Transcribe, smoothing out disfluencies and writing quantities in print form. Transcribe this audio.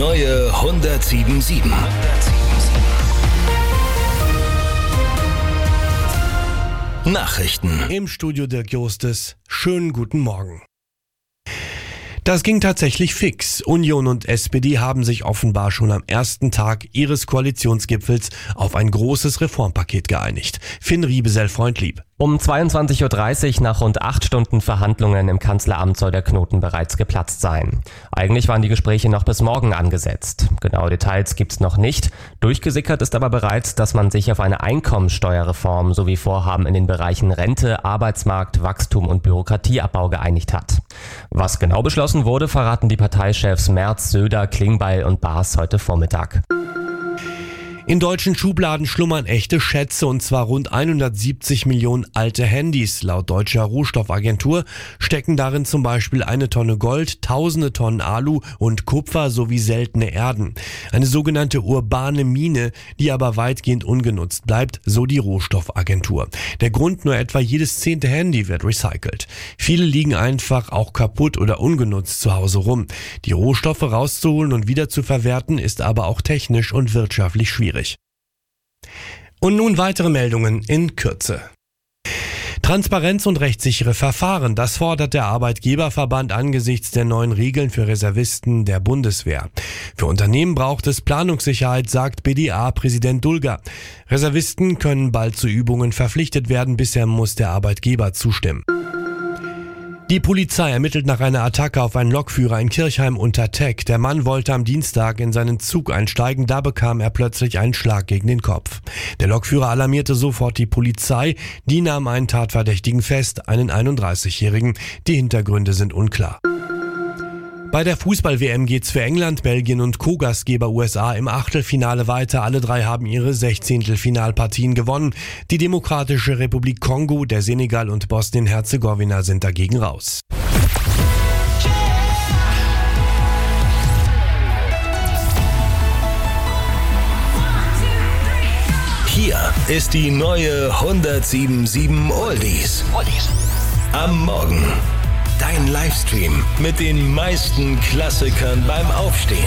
neue 107.7. Nachrichten. Im Studio Dirk Jostes. Schönen guten Morgen. Das ging tatsächlich fix. Union und SPD haben sich offenbar schon am ersten Tag ihres Koalitionsgipfels auf ein großes Reformpaket geeinigt. Finn Riebesell-Freundlieb. Um 22.30 Uhr nach rund 8 Stunden Verhandlungen im Kanzleramt soll der Knoten bereits geplatzt sein. Eigentlich waren die Gespräche noch bis morgen angesetzt. Genaue Details gibt's noch nicht. Durchgesickert ist aber bereits, dass man sich auf eine Einkommensteuerreform sowie Vorhaben in den Bereichen Rente, Arbeitsmarkt, Wachstum und Bürokratieabbau geeinigt hat. Was genau beschlossen wurde, verraten die Parteichefs Merz, Söder, Klingbeil und Baas heute Vormittag. In deutschen Schubladen schlummern echte Schätze, und zwar rund 170 Millionen alte Handys. Laut deutscher Rohstoffagentur stecken darin zum Beispiel 1 Tonne Gold, tausende Tonnen Alu und Kupfer sowie seltene Erden. Eine sogenannte urbane Mine, die aber weitgehend ungenutzt bleibt, so die Rohstoffagentur. Der Grund: nur etwa jedes 10. Handy wird recycelt. Viele liegen einfach auch kaputt oder ungenutzt zu Hause rum. Die Rohstoffe rauszuholen und wieder zu verwerten ist aber auch technisch und wirtschaftlich schwierig. Und nun weitere Meldungen in Kürze. Transparenz und rechtssichere Verfahren, das fordert der Arbeitgeberverband angesichts der neuen Regeln für Reservisten der Bundeswehr. Für Unternehmen braucht es Planungssicherheit, sagt BDA-Präsident Dulger. Reservisten können bald zu Übungen verpflichtet werden, bisher muss der Arbeitgeber zustimmen. Die Polizei ermittelt nach einer Attacke auf einen Lokführer in Kirchheim unter Teck. Der Mann wollte am Dienstag in seinen Zug einsteigen, da bekam er plötzlich einen Schlag gegen den Kopf. Der Lokführer alarmierte sofort die Polizei, die nahm einen Tatverdächtigen fest, einen 31-Jährigen. Die Hintergründe sind unklar. Bei der Fußball-WM geht's für England, Belgien und Co-Gastgeber USA im Achtelfinale weiter. Alle 3 haben ihre 16. Finalpartien gewonnen. Die Demokratische Republik Kongo, der Senegal und Bosnien-Herzegowina sind dagegen raus. Hier ist die neue 107.7 Oldies. Am Morgen. Dein Livestream mit den meisten Klassikern beim Aufstehen.